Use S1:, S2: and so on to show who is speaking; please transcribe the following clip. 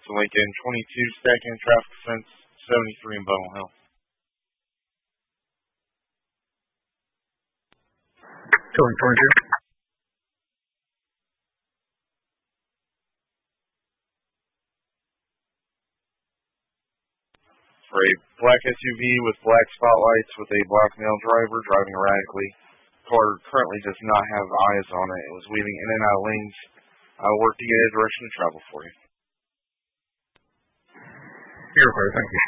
S1: to Lincoln, 22 stacking traffic offense, 73 in Bone Hill.
S2: Showing 22.
S1: For a black SUV with black spotlights with a black male driver driving erratically. Car currently does not have eyes on it. It was weaving in and out of lanes. I'll work to get a direction of travel for you.
S2: You're okay, thank you.